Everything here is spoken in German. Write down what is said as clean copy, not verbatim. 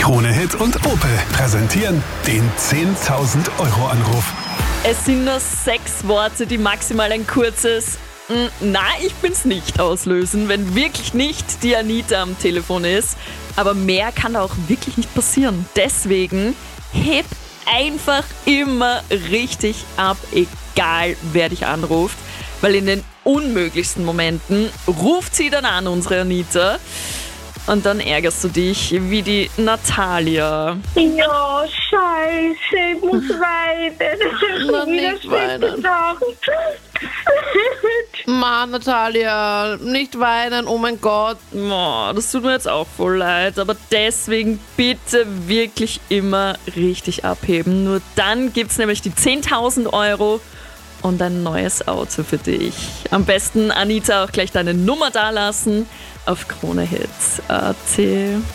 Krone Hit und Opel präsentieren den 10.000 Euro Anruf. Es sind nur 6 Worte, die maximal ein kurzes „Nein, ich bin's nicht" auslösen, wenn wirklich nicht die Anita am Telefon ist. Aber mehr kann da auch wirklich nicht passieren. Deswegen heb einfach immer richtig ab, egal wer dich anruft. Weil in den unmöglichsten Momenten ruft sie dann an, unsere Anita. Und dann ärgerst du dich wie die Natalia. Ja, scheiße, ich muss weinen. Na, nicht weinen. Mann, Natalia, nicht weinen, oh mein Gott. Oh, das tut mir jetzt auch voll leid, aber deswegen bitte wirklich immer richtig abheben. Nur dann gibt's nämlich die 10.000 Euro und ein neues Auto für dich. Am besten, Anita, auch gleich deine Nummer dalassen auf KroneHits.at.